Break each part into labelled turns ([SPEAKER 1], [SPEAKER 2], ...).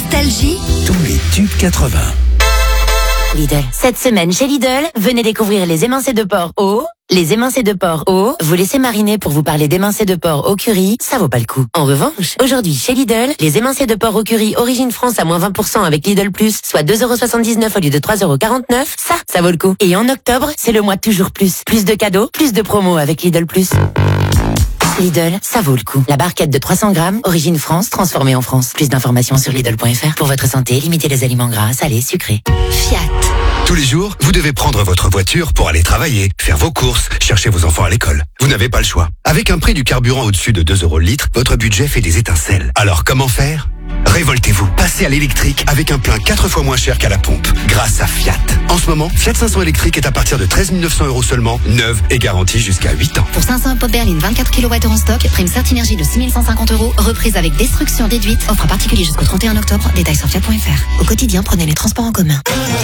[SPEAKER 1] Nostalgie.
[SPEAKER 2] Tous les tubes 80.
[SPEAKER 3] Lidl. Cette semaine chez Lidl, venez découvrir les émincés de porc au. Les émincés de porc au, vous laissez mariner pour vous parler d'émincés de porc au curry, ça vaut pas le coup. En revanche, aujourd'hui chez Lidl, les émincés de porc au curry Origine France à moins 20% avec Lidl Plus, soit 2,79€ au lieu de 3,49€, ça vaut le coup. Et en octobre, c'est le mois toujours plus. Plus de cadeaux, plus de promos avec Lidl Plus. Lidl, ça vaut le coup. La barquette de 300 grammes, Origine France, transformée en France. Plus d'informations sur Lidl.fr. Pour votre santé, limitez les aliments gras, salés, sucrés.
[SPEAKER 1] Fiat.
[SPEAKER 2] Tous les jours, vous devez prendre votre voiture pour aller travailler, faire vos courses, chercher vos enfants à l'école. Vous n'avez pas le choix. Avec un prix du carburant au-dessus de 2€ le litre, votre budget fait des étincelles. Alors comment faire ? Révoltez-vous. Passez à l'électrique avec un plein 4 fois moins cher qu'à la pompe, grâce à Fiat. En ce moment, Fiat 500 électrique est à partir de 13 900€ seulement, neuve et garantie jusqu'à 8 ans.
[SPEAKER 1] Pour 500 pop berline 24 kW en stock, prime Certinergie de 6 150€, reprise avec destruction déduite, offre à particulier jusqu'au 31 octobre, détails sur fiat.fr. Au quotidien, prenez les transports en commun.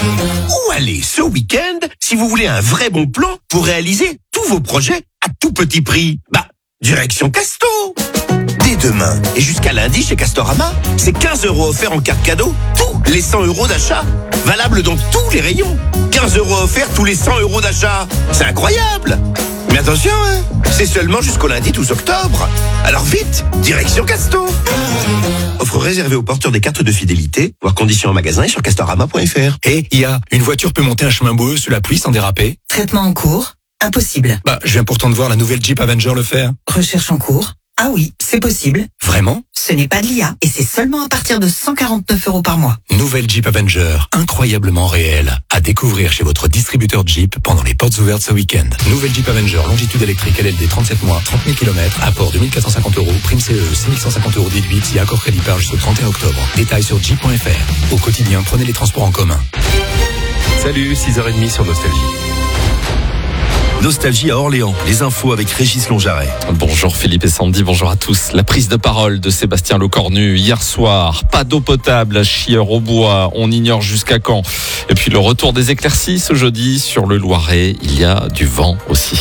[SPEAKER 4] Où aller ce week-end si vous voulez un vrai bon plan pour réaliser tous vos projets à tout petit prix? Direction Casto. Dès demain et jusqu'à lundi chez Castorama, c'est 15€ offerts en carte cadeau, tous les 100€ d'achat. Valable dans tous les rayons. 15€ offerts tous les 100€ d'achat. C'est incroyable. Mais attention, c'est seulement jusqu'au lundi 12 octobre. Alors vite, direction Casto. Offre réservée aux porteurs des cartes de fidélité, voire conditions en magasin et sur castorama.fr.
[SPEAKER 5] Et une voiture peut monter un chemin boueux sous la pluie sans déraper?
[SPEAKER 6] Traitement en cours? Impossible.
[SPEAKER 5] Je viens pourtant de voir la nouvelle Jeep Avenger le faire.
[SPEAKER 6] Recherche en cours? Ah oui, c'est possible.
[SPEAKER 5] Vraiment?
[SPEAKER 6] Ce n'est pas de l'IA et c'est seulement à partir de 149€ par mois.
[SPEAKER 5] Nouvelle Jeep Avenger, incroyablement réelle. À découvrir chez votre distributeur Jeep pendant les portes ouvertes ce week-end. Nouvelle Jeep Avenger, longitude électrique LLD 37 mois, 30 000 km, apport 2450€, prime CE 6150€ déduite, y accord crédit par jusqu'au 31 octobre. Détails sur jeep.fr. Au quotidien, prenez les transports en commun.
[SPEAKER 7] Salut, 6h30 sur Nostalgie.
[SPEAKER 4] Nostalgie à Orléans, les infos avec Régis Lonjaret.
[SPEAKER 8] Bonjour Philippe et Sandy, bonjour à tous. La prise de parole de Sébastien Lecornu hier soir. Pas d'eau potable à Chieur-au-Bois, on ignore jusqu'à quand. Et puis le retour des éclaircies ce jeudi sur le Loiret, il y a du vent aussi.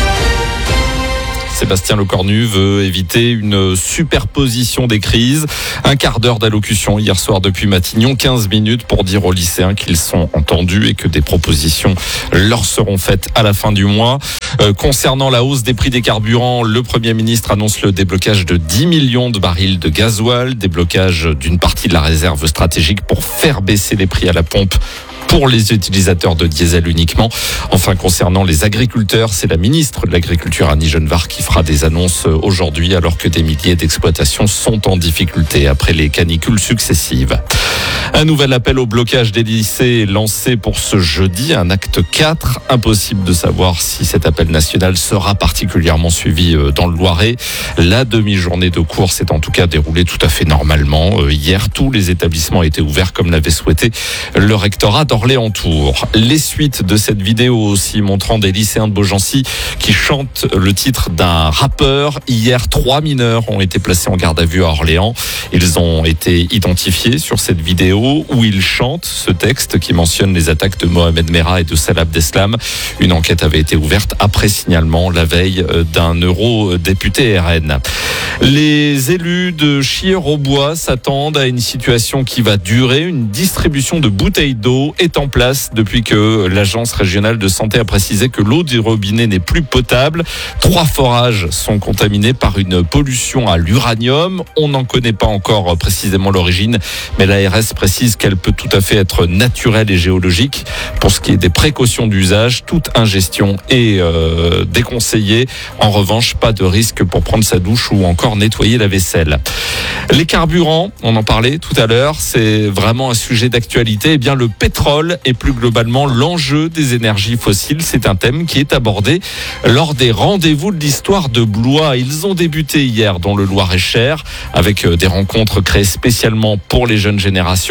[SPEAKER 8] Sébastien Lecornu veut éviter une superposition des crises. Un quart d'heure d'allocution hier soir depuis Matignon, 15 minutes pour dire aux lycéens qu'ils sont entendus et que des propositions leur seront faites à la fin du mois. Concernant la hausse des prix des carburants, le Premier ministre annonce le déblocage de 10 millions de barils de gasoil, déblocage d'une partie de la réserve stratégique pour faire baisser les prix à la pompe pour les utilisateurs de diesel uniquement. Enfin, concernant les agriculteurs, c'est la ministre de l'Agriculture, Annie Genevard, qui fera des annonces aujourd'hui alors que des milliers d'exploitations sont en difficulté après les canicules successives. Un nouvel appel au blocage des lycées est lancé pour ce jeudi, un acte 4. Impossible de savoir si cet appel national sera particulièrement suivi dans le Loiret. La demi-journée de cours s'est en tout cas déroulée tout à fait normalement. Hier, tous les établissements étaient ouverts comme l'avait souhaité le rectorat d'Orléans-Tours. Les suites de cette vidéo aussi montrant des lycéens de Beaugency qui chantent le titre d'un rappeur. Hier, 3 mineurs ont été placés en garde à vue à Orléans. Ils ont été identifiés sur cette vidéo où ils chantent ce texte qui mentionne les attaques de Mohamed Merah et de Salah Abdeslam. Une enquête avait été ouverte après signalement la veille d'un eurodéputé RN. Les élus de Chieur-au-Bois s'attendent à une situation qui va durer. Une distribution de bouteilles d'eau est en place depuis que l'agence régionale de santé a précisé que l'eau du robinet n'est plus potable. 3 forages sont contaminés par une pollution à l'uranium. On n'en connaît pas encore précisément l'origine, mais l'ARS précise qu'elle peut tout à fait être naturelle et géologique. Pour ce qui est des précautions d'usage, toute ingestion est déconseillée. En revanche, pas de risque pour prendre sa douche ou encore nettoyer la vaisselle. Les carburants, on en parlait tout à l'heure, c'est vraiment un sujet d'actualité. Eh bien, le pétrole et plus globalement l'enjeu des énergies fossiles, c'est un thème qui est abordé lors des rendez-vous de l'histoire de Blois. Ils ont débuté hier dans le Loir-et-Cher avec des rencontres créées spécialement pour les jeunes générations.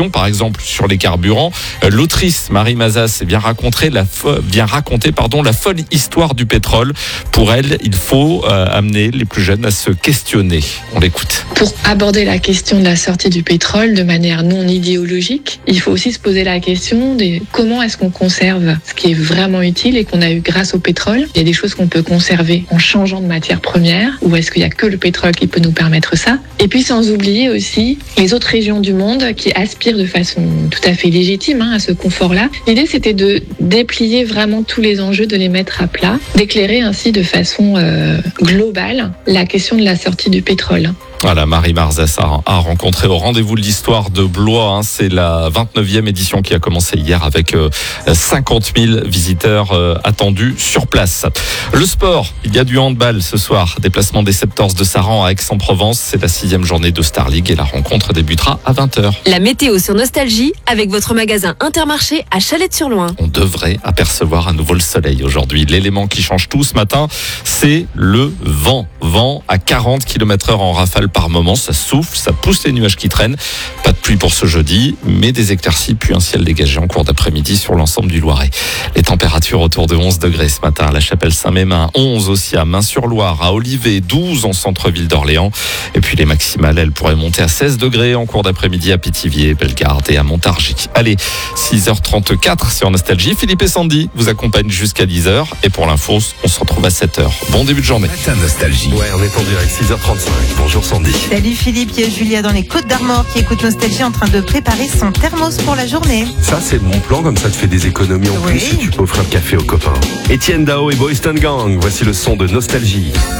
[SPEAKER 8] questions, par exemple sur les carburants. L'autrice Marie Mazas vient raconter la folle histoire du pétrole. Pour elle, il faut amener les plus jeunes à se questionner. On l'écoute.
[SPEAKER 9] Pour aborder la question de la sortie du pétrole de manière non idéologique, il faut aussi se poser la question de comment est-ce qu'on conserve ce qui est vraiment utile et qu'on a eu grâce au pétrole. Il y a des choses qu'on peut conserver en changeant de matière première, ou est-ce qu'il n'y a que le pétrole qui peut nous permettre ça? Et puis sans oublier aussi les autres régions du monde qui aspirent de façon tout à fait légitime à ce confort-là. L'idée, c'était de déplier vraiment tous les enjeux, de les mettre à plat, d'éclairer ainsi de façon globale la question de la sortie du pétrole.
[SPEAKER 8] Voilà, Marie Mazas a rencontré au rendez-vous de l'histoire de Blois. C'est la 29e édition qui a commencé hier avec 50 000 visiteurs attendus sur place. Le sport, il y a du handball ce soir. Déplacement des Septors de Saran à Aix-en-Provence. C'est la 6e journée de Star League et la rencontre débutera à 20h.
[SPEAKER 10] La météo sur Nostalgie avec votre magasin Intermarché à Chalette-sur-Loing.
[SPEAKER 8] On devrait apercevoir à nouveau le soleil aujourd'hui. L'élément qui change tout ce matin, c'est le vent. Vent à 40 km/h en rafale par moment, ça souffle, ça pousse les nuages qui traînent. Pas de pluie pour ce jeudi, mais des éclaircies puis un ciel dégagé en cours d'après-midi sur l'ensemble du Loiret. Les températures autour de 11 degrés ce matin à la Chapelle-Saint-Mémin, 11 aussi à Main-sur-Loire, à Olivet, 12 en centre-ville d'Orléans. Et puis les maximales, elles pourraient monter à 16 degrés en cours d'après-midi à Pithiviers, Bellegarde et à Montargis. Allez, 6h34 sur Nostalgie. Philippe et Sandy vous accompagnent jusqu'à 10h. Et pour l'info, on se retrouve à 7h. Bon début de journée.
[SPEAKER 7] Matin Nostalgie. Ouais, on est en direct, 6h35. Bonjour Sandy.
[SPEAKER 6] Salut Philippe, il y a Julia dans les Côtes d'Armor qui écoute Nostalgie en train de préparer son thermos pour la journée.
[SPEAKER 7] Ça, c'est le bon plan, comme ça te fait des économies en plus et tu peux offrir le café aux copains. Étienne Dao et Boys Town Gang, voici le son de Nostalgie.